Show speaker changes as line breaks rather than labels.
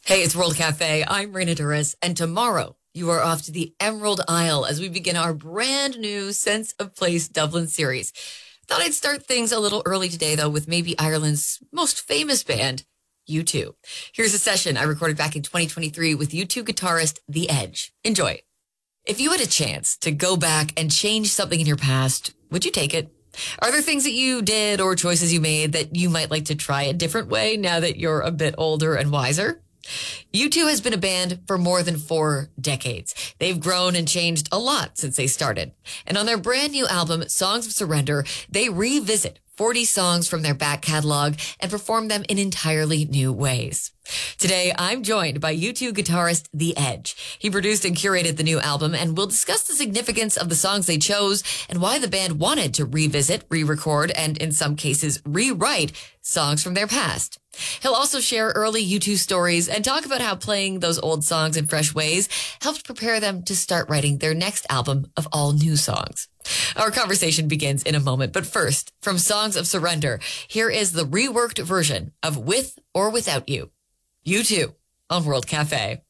Hey, it's World Cafe. I'm Raina Duras, and tomorrow you are off to the Emerald Isle as we begin our brand new Sense of Place Dublin series. Thought I'd start things a little early today, though, with maybe Ireland's most famous band, U2. Here's a session I recorded back in 2023 with U2 guitarist The Edge. Enjoy. If you had a chance to go back and change something in your past, would you take it? Are there things that you did or choices you made that you might like to try a different way now that you're a bit older and wiser? U2 has been a band for more than 4 decades. They've grown and changed a lot since they started. And on their brand new album, Songs of Surrender, they revisit 40 songs from their back catalog and perform them in entirely new ways. Today, I'm joined by U2 guitarist The Edge. He produced and curated the new album, and we'll discuss the significance of the songs they chose and why the band wanted to revisit, re-record, and in some cases, rewrite songs from their past. He'll also share early U2 stories and talk about how playing those old songs in fresh ways helped prepare them to start writing their next album of all new songs. Our conversation begins in a moment, but first, from Songs of Surrender, here is the reworked version of With or Without You. U2 on World Cafe.